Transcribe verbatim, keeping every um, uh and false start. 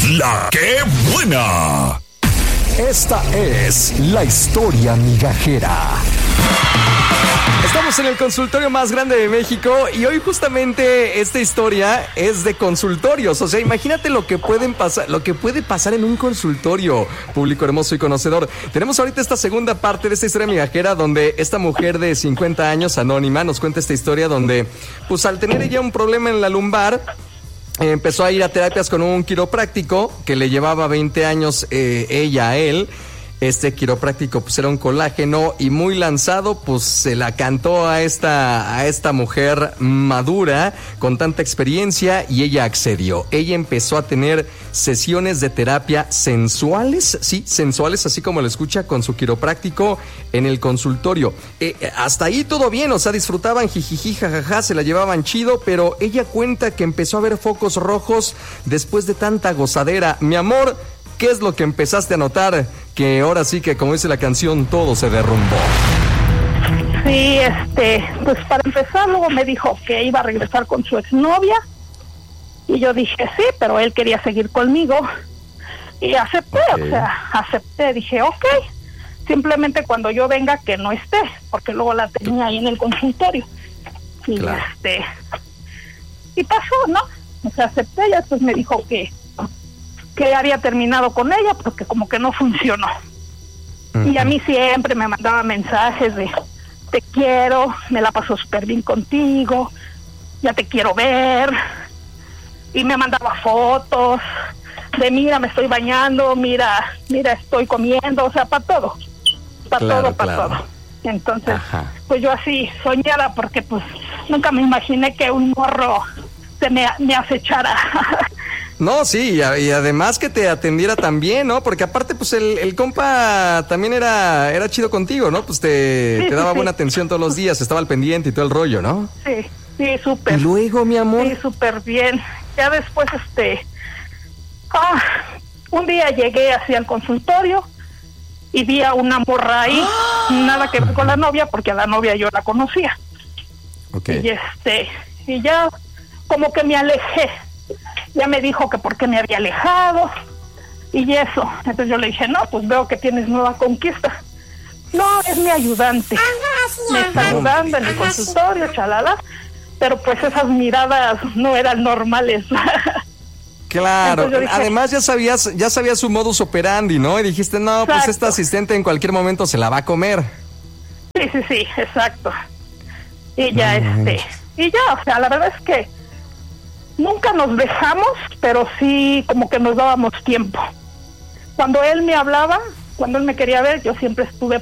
La que buena. Esta es la historia migajera. Estamos en el consultorio más grande de México y hoy justamente esta historia es de consultorios. O sea, imagínate lo que pueden pasar, lo que puede pasar en un consultorio, público hermoso y conocedor. Tenemos ahorita esta segunda parte de esta historia migajera donde esta mujer de cincuenta años, anónima, nos cuenta esta historia donde, pues al tener ella un problema en la lumbar, eh, empezó a ir a terapias con un quiropráctico que le llevaba veinte años eh, ella a él. Este quiropráctico pues era un colágeno y muy lanzado, pues se la cantó a esta, a esta mujer madura con tanta experiencia y ella accedió. Ella empezó a tener sesiones de terapia sensuales, sí, sensuales, así como lo escucha, con su quiropráctico en el consultorio. Eh, hasta ahí todo bien, o sea, disfrutaban jijiji, jajaja, se la llevaban chido, pero ella cuenta que empezó a ver focos rojos después de tanta gozadera. Mi amor, ¿qué es lo que empezaste a notar? Que ahora sí que, como dice la canción, todo se derrumbó. Sí, este, pues para empezar, luego me dijo que iba a regresar con su exnovia. Y yo dije, sí, pero él quería seguir conmigo. Y acepté, okay. o sea, acepté. Dije, ok, simplemente cuando yo venga que no esté, porque luego la tenía ahí en el consultorio. Y claro. este, y pasó, ¿no? O sea, acepté, y después me dijo que que había terminado con ella porque como que no funcionó. Uh-huh. Y a mí siempre me mandaba mensajes de te quiero, me la paso súper bien contigo, ya te quiero ver, y me mandaba fotos de mira, me estoy bañando, mira, mira, estoy comiendo, o sea, para todo, para claro, todo, para claro. todo. Entonces, Ajá. pues yo así soñaba porque pues nunca me imaginé que un morro se me, me acechara. No, sí, y, y además que te atendiera también, ¿no? Porque aparte, pues, el, el compa también era era chido contigo, ¿no? Pues te, sí, te daba sí, buena sí. atención todos los días, estaba al pendiente y todo el rollo, ¿no? Sí, sí, súper. ¿Y luego, mi amor? Sí, súper bien. Ya después, este... Ah, un día llegué así al consultorio y vi a una morra ahí, ¡ah! Nada que ver con la novia, porque a la novia yo la conocía. Okay. Y este, y ya como que me alejé. Ya me dijo que por qué me había alejado y eso. Entonces yo le dije, no, pues veo que tienes nueva conquista. No, es mi ayudante. Me está ayudando en el consultorio, chalala. Pero pues esas miradas no eran normales. Claro, dije, además ya sabías, ya sabías su modus operandi, ¿no? Y dijiste, no, exacto. pues esta asistente en cualquier momento se la va a comer. Sí, sí, sí, exacto. Y ya mm. este, y ya, o sea, la verdad es que nunca nos besamos, pero sí como que nos dábamos tiempo. Cuando él me hablaba, cuando él me quería ver, yo siempre estuve